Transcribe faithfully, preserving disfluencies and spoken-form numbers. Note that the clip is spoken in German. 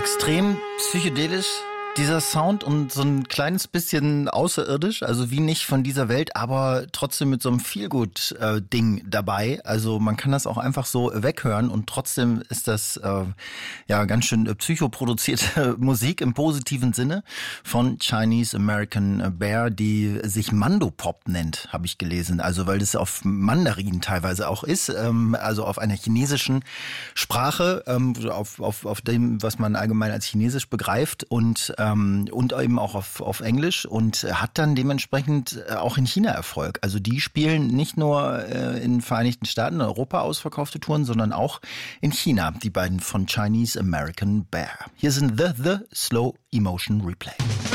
extrem psychedelisch, dieser Sound, und so ein kleines bisschen außerirdisch, also wie nicht von dieser Welt, aber trotzdem mit so einem Feelgood-Ding dabei. Also man kann das auch einfach so weghören und trotzdem ist das äh, ja ganz schön psychoproduzierte Musik im positiven Sinne von Chinese American Bear, die sich Mandopop nennt, habe ich gelesen. Also weil das auf Mandarin teilweise auch ist, ähm, also auf einer chinesischen Sprache, ähm, auf, auf, auf dem, was man allgemein als Chinesisch begreift, und ähm, und eben auch auf, auf Englisch, und hat dann dementsprechend auch in China Erfolg. Also die spielen nicht nur äh, in den Vereinigten Staaten, in Europa ausverkaufte Touren, sondern auch in China, die beiden von Chinese American Bear. Hier sind The The Slow Emotion Replay.